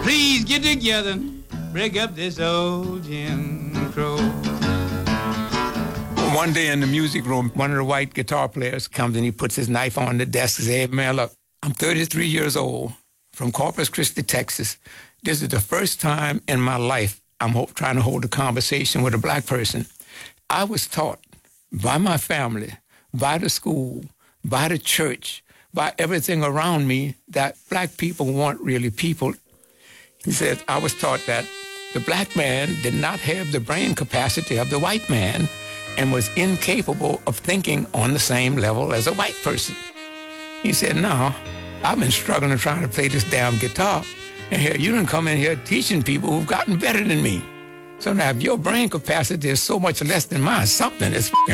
Please get together, break up this old Jim Crow. One day in the music room, one of the white guitar players comes and he puts his knife on the desk and says, "Hey, man, look, I'm 33 years old from Corpus Christi, Texas. This is the first time in my life I'm trying to hold a conversation with a black person. I was taught by my family, by the school, by the church, by everything around me that black people weren't really people." He said, "I was taught that the black man did not have the brain capacity of the white man and was incapable of thinking on the same level as a white person." He said, "No, I've been struggling trying to play this damn guitar, and here you done come in here teaching people who've gotten better than me. So now if your brain capacity is so much less than mine, something is